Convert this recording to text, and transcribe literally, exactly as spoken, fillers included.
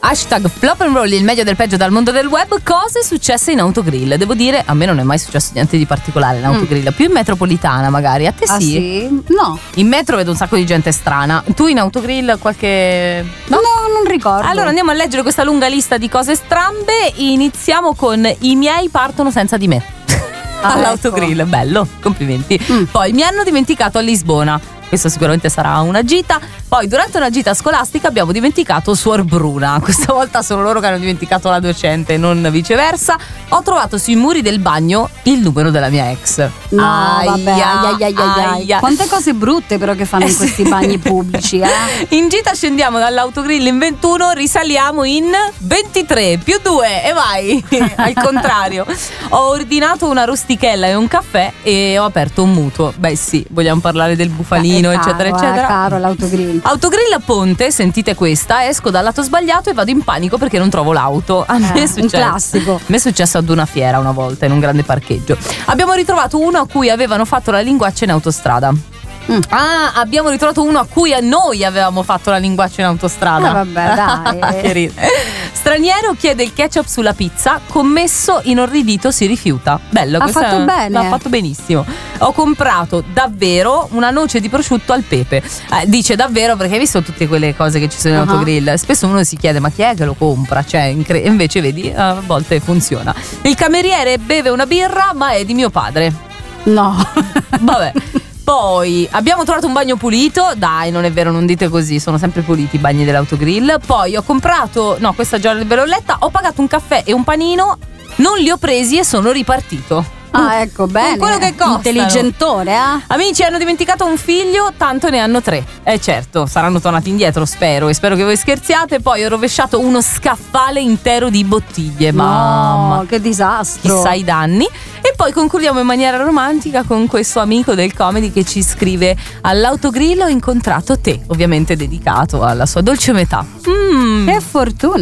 Hashtag Flop and Roll, il meglio del peggio dal mondo del web. Cose successe in autogrill. Devo dire, a me non è mai successo niente di particolare in autogrill. Mm. Più in metropolitana magari. A te ah, sì? sì? No. In metro vedo un sacco di gente strana. Tu in autogrill qualche... No, no, non ricordo. Allora andiamo a leggere questa lunga lista di cose strambe. Iniziamo con i miei partono senza di me. Ah, all'autogrill, ecco. Bello, complimenti. Mm. Poi mi hanno dimenticato a Lisbona. Questo sicuramente sarà una gita. Poi durante una gita scolastica abbiamo dimenticato Suor Bruna. Questa volta sono loro che hanno dimenticato la docente, non viceversa. Ho trovato sui muri del bagno il numero della mia ex. No, aia, vabbè, aia, aia, aia. aia. Quante cose brutte però che fanno eh, in questi sì. bagni pubblici, eh? In gita scendiamo dall'autogrill in ventuno, risaliamo in ventitré più due e vai. Al contrario. Ho ordinato una rustichella e un caffè e ho aperto un mutuo. Beh sì, vogliamo parlare del bufalino. Caro, eccetera eccetera. È caro l'autogrill. Autogrill a Ponte, sentite questa, esco dal lato sbagliato e vado in panico perché non trovo l'auto. A me eh, è successo. Un classico. A me è successo ad una fiera una volta in un grande parcheggio. Abbiamo ritrovato uno a cui avevano fatto la linguaccia in autostrada. Mm. Ah, abbiamo ritrovato uno a cui noi avevamo fatto la linguaccia in autostrada. Ah, vabbè, dai. Che ride. Straniero chiede il ketchup sulla pizza, commesso inorridito si rifiuta. Bello, ha fatto è, bene. L'ha fatto benissimo. Ho comprato davvero una noce di prosciutto al pepe. Eh, dice davvero perché hai visto tutte quelle cose che ci sono in uh-huh. autogrill. Spesso uno si chiede ma chi è che lo compra? Cioè, incre- invece vedi, a volte funziona. Il cameriere beve una birra ma è di mio padre. No. Vabbè. Poi abbiamo trovato un bagno pulito. Dai, non è vero, non dite così, sono sempre puliti i bagni dell'autogrill. Poi ho comprato, no, questa già ve l'ho letta. Ho pagato un caffè e un panino, non li ho presi e sono ripartito. Ah, ecco, bene. Con quello che costa. Intelligentore, eh? Amici, hanno dimenticato un figlio, tanto ne hanno tre. Eh certo, saranno tornati indietro, spero. E spero che voi scherziate. Poi ho rovesciato uno scaffale intero di bottiglie. No, mamma, che disastro. Chissà i danni. E poi concludiamo in maniera romantica con questo amico del comedy che ci scrive: all'autogrill ho incontrato te, ovviamente dedicato alla sua dolce metà. Mm. Che fortuna.